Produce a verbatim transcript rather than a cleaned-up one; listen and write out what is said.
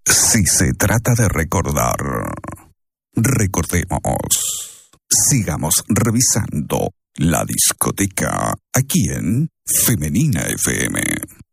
Si se trata de recordar, recordemos. Sigamos revisando la discoteca aquí en Femenina F M.